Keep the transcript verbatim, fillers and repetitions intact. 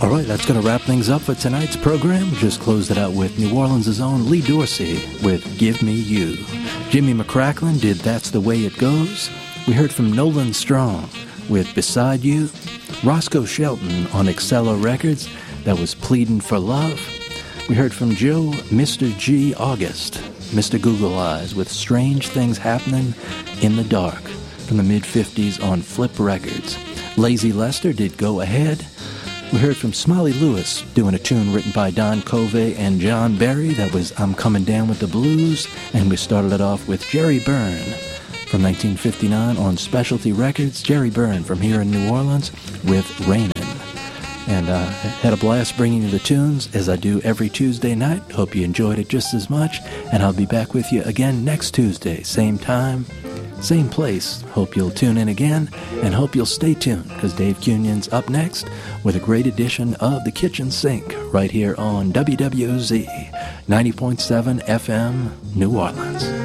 All right, that's going to wrap things up for tonight's program. We just closed it out with New Orleans' own Lee Dorsey with Give Me You. Jimmy McCracklin did That's the Way It Goes. We heard from Nolan Strong with Beside You. Roscoe Shelton on Excello Records, that was Pleadin' for Love. We heard from Joe Mister G. August, Mister Google Eyes with Strange Things Happening in the Dark from the mid-fifties on Flip Records. Lazy Lester did Go Ahead. We heard from Smiley Lewis doing a tune written by Don Covey and John Berry. That was I'm Coming Down with the Blues. And we started it off with Jerry Byrne from nineteen fifty-nine on Specialty Records. Jerry Byrne from here in New Orleans with Rainin'. And uh, had a blast bringing you the tunes as I do every Tuesday night. Hope you enjoyed it just as much. And I'll be back with you again next Tuesday, same time, same place. Hope you'll tune in again, and hope you'll stay tuned, because Dave Cunnion's up next with a great edition of The Kitchen Sink right here on W W Z ninety point seven F M, New Orleans.